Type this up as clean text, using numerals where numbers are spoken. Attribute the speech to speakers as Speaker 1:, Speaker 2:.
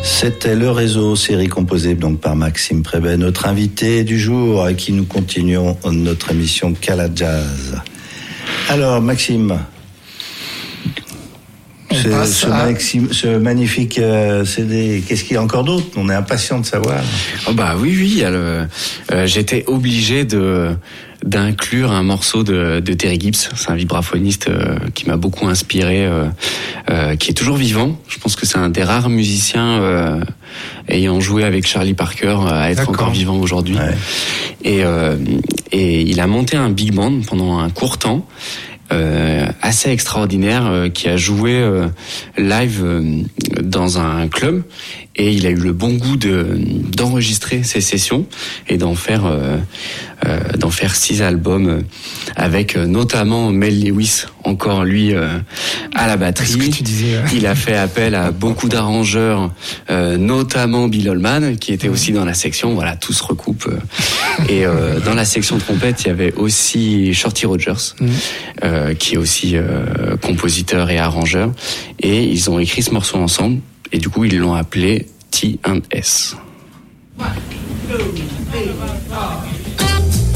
Speaker 1: C'était Le Réseau, série composée donc par Maxime Prébet, notre invité du jour, avec qui nous continuons notre émission Cala Jazz. Alors Maxime, ce magnifique CD, qu'est-ce qu'il y a encore d'autre? On est impatient de savoir.
Speaker 2: Oh bah oui, j'étais obligé d'inclure un morceau de Terry Gibbs. C'est un vibraphoniste qui m'a beaucoup inspiré, qui est toujours vivant. Je pense que c'est un des rares musiciens ayant joué avec Charlie Parker à être encore vivant aujourd'hui. Ouais. Et il a monté un big band pendant un court temps. Assez extraordinaire, qui a joué live dans un club, et il a eu le bon goût d'enregistrer ses sessions et d'en faire 6 albums avec notamment Mel Lewis, encore lui à la batterie.
Speaker 3: C'est ce que tu disais, ouais.
Speaker 2: Il a fait appel à beaucoup d'arrangeurs, notamment Bill Holman qui était aussi dans la section. Voilà, tout se recoupe. Et dans la section trompette, il y avait aussi Shorty Rogers, qui est aussi compositeur et arrangeur, et ils ont écrit ce morceau ensemble, et du coup ils l'ont appelé T&S. 1, 2, 3, 4.